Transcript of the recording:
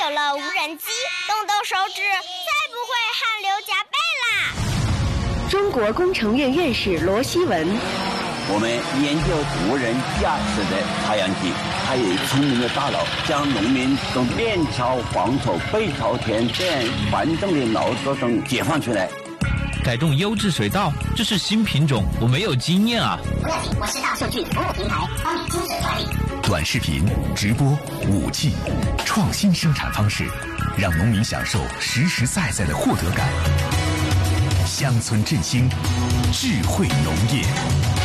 有了无人机，动动手指，再不会汗流浃背啦。 中国工程院院士罗希文， 我们研究无人驾驶的插秧机，它有聪明的大脑，将农民从面朝黄土背朝天这样繁重的劳作中解放出来。 改种优质水稻，这是新品种，我没有经验啊。 不要紧，我是大数据服务平台，帮你精准管理。 短视频、直播、5G，创新生产方式，让农民享受实实在在的获得感。乡村振兴，智慧农业。